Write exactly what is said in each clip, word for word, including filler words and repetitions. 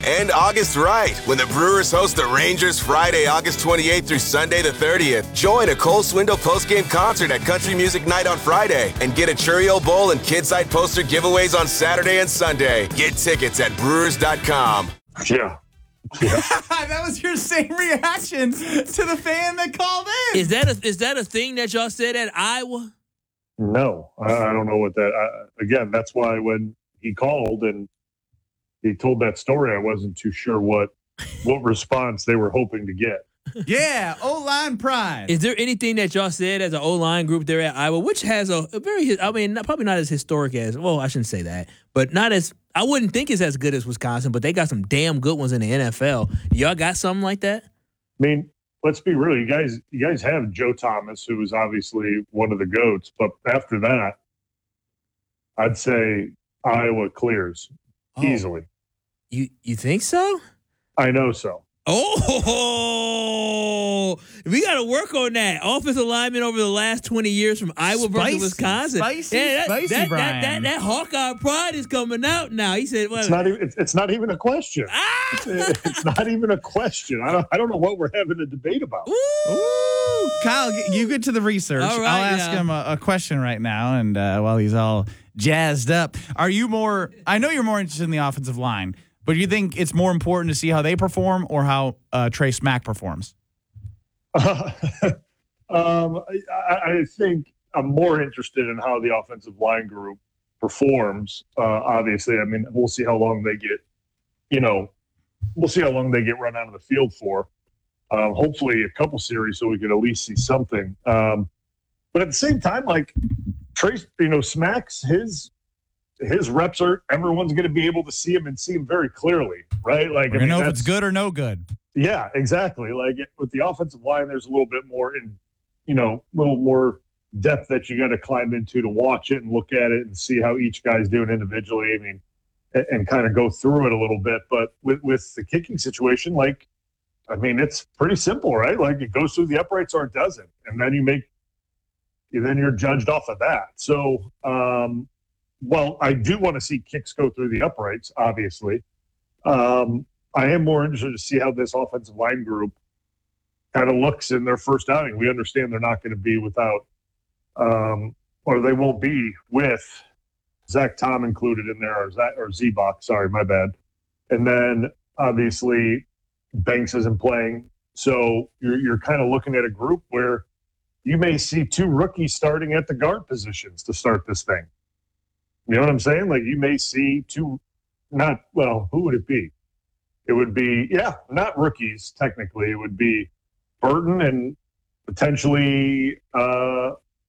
And August right, when the Brewers host the Rangers Friday, August twenty-eighth through Sunday the thirtieth. Join a Cole Swindle postgame concert at Country Music Night on Friday and get a Churio Bowl and Kidside poster giveaways on Saturday and Sunday. Get tickets at brewers dot com. Yeah. Yeah. That was your same reaction to the fan that called in. Is that a, is that a thing that y'all said at Iowa? No, I, I don't know what that. I, again, that's why when he called and he told that story, I wasn't too sure what what response they were hoping to get. Yeah, O-line pride. Is there anything that y'all said as an O-line group there at Iowa, which has a, a very, I mean, not, probably not as historic as, well, I shouldn't say that, but not as, I wouldn't think it's as good as Wisconsin, but they got some damn good ones in the N F L. Y'all got something like that? I mean, let's be real. You guys, you guys have Joe Thomas, who is obviously one of the GOATs, but after that, I'd say Iowa clears Oh. easily. You you think so? I know so. Oh, we got to work on that. Offensive lineman over the last twenty years from Iowa Spicy, versus Wisconsin. spicy, yeah, that, spicy, that, that, Brian. that, that Hawkeye pride is coming out now. He said, well, It's not even. It's, it's not even a question. ah! It's not even a question. I don't. I don't know what we're having a debate about. Ooh, Kyle, you get to the research. All right, I'll ask yeah. him a, a question right now, and uh, while he's all jazzed up, are you more? I know you're more interested in the offensive line, but do you think it's more important to see how they perform or how uh, Trey Smack performs? Uh, um, I, I think I'm more interested in how the offensive line group performs. Uh, obviously, I mean, we'll see how long they get. You know, we'll see how long they get run out of the field for. Um, hopefully, a couple series so we can at least see something. Um, but at the same time, like Trace, you know, Smacks, his his reps are everyone's going to be able to see him and see him very clearly, right? Like, We're I mean, gonna know if that's- it's good or no good. yeah, exactly. Like with the offensive line, there's a little bit more in, you know, a little more depth that you got to climb into to watch it and look at it and see how each guy's doing individually. I mean, and, and kind of go through it a little bit. But with, with the kicking situation, like, I mean, it's pretty simple, right? Like it goes through the uprights or it doesn't. And then you make, then you're judged off of that. So, um, well, I do want to see kicks go through the uprights, obviously. Um, I am more interested to see how this offensive line group kind of looks in their first outing. We understand they're not going to be without, um, or they won't be with Zach Tom included in there, or Zach, or Z-Bach. Sorry, my bad. And then obviously Banks isn't playing, so you're you're kind of looking at a group where you may see two rookies starting at the guard positions to start this thing. You know what I'm saying? Like you may see two, not well. Who would it be? It would be, yeah, not rookies, technically. It would be Burton and potentially uh,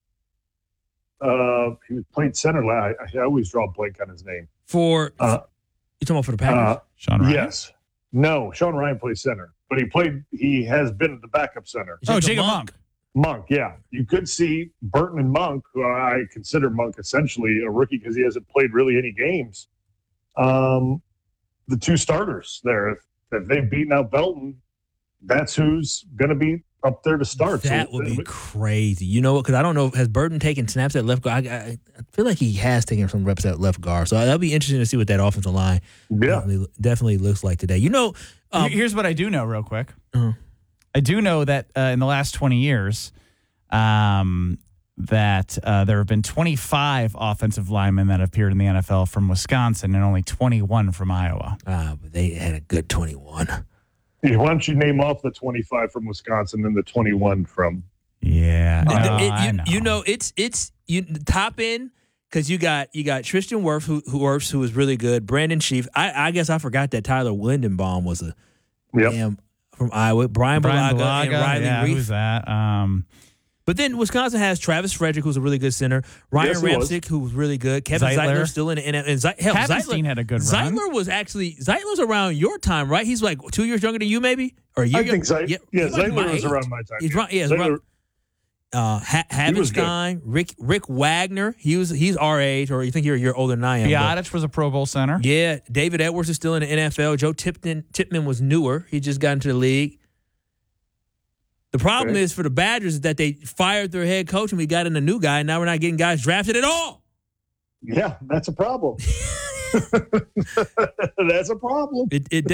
uh, he played center. I, I always draw a blank on his name. For, Uh, you talking about for the Packers? Uh, Sean Ryan. yes. No, Sean Ryan plays center, but he played, he has been the backup center. Oh, Jacob Jacob Monk. Monk. Monk, yeah. You could see Burton and Monk, who I consider Monk essentially a rookie because he hasn't played really any games. Um, the two starters there. If, if they've beaten out Belton, that's who's going to be up there to start. That so, would be crazy. You know what? Because I don't know. Has Burton taken snaps at left guard? I, I, I feel like he has taken some reps at left guard. So that'll be interesting to see what that offensive line Yeah. definitely, definitely looks like today. You know, um, Here's what I do know real quick. uh, I do know that uh, in the last twenty years, um, that uh, there have been twenty-five offensive linemen that have appeared in the N F L from Wisconsin and only twenty-one from Iowa. ah, but they had a good twenty-one. Yeah, why don't you name off the twenty-five from Wisconsin and the twenty-one from? Yeah, Uh, no, it- I you, know. you know, it's it's you top end because you got you got Tristan Wirfs who who Wirfs who was really good. Brandon Sheaf. I, I guess I forgot that Tyler Lindenbaum was a Yep. damn from Iowa. Brian, Brian Bulaga, Bulaga, and Riley yeah, Reef. who's that? Um, But then Wisconsin has Travis Frederick, who's a really good center. Ryan Yes, he was. Ramsick, who was really good. Kevin Zeitler. Zeitler still in the N F L. And Zeit- hell, Happenstein Zeitler, had a good run. Zeitler was actually Zeitler's around your time, right? He's like two years younger than you, maybe, or a year. I think Zeit- yeah, he's like Zeitler my was age. around my time. He's yeah. right. Yeah, he's Zeitler- around. Uh, ha- was good. Havenstein, Rick Rick Wagner. He was he's our age, or you think you're a year older than I am. but- Biotic was a Pro Bowl center. yeah, David Edwards is still in the N F L. Joe Tipton Tipman was newer. He just got into the league. The problem Okay. is for the Badgers is that they fired their head coach and we got in a new guy. And now we're not getting guys drafted at all. Yeah, that's a problem. That's a problem. It, it